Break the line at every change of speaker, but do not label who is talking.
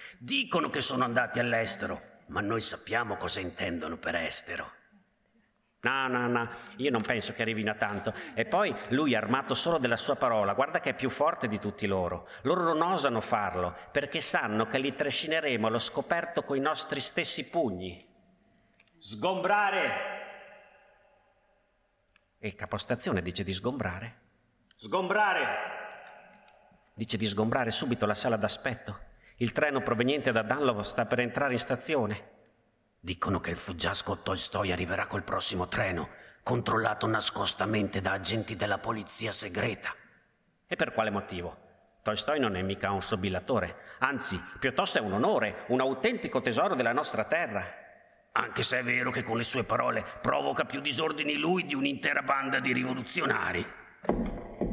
Dicono che sono andati all'estero, ma noi sappiamo cosa intendono per estero.
No, io non penso che arrivino a tanto. E poi lui è armato solo della sua parola, guarda che è più forte di tutti loro. Loro non osano farlo, perché sanno che li trascineremo allo scoperto coi nostri stessi pugni.
Sgombrare!
E il capostazione dice di sgombrare?
Sgombrare!
Dice di sgombrare subito la sala d'aspetto. Il treno proveniente da Danlov sta per entrare in stazione.
Dicono che il fuggiasco Tolstoi arriverà col prossimo treno, controllato nascostamente da agenti della polizia segreta.
E per quale motivo? Tolstoi non è mica un sobillatore, anzi, piuttosto è un onore, un autentico tesoro della nostra terra.
Anche se è vero che con le sue parole provoca più disordini lui di un'intera banda di rivoluzionari.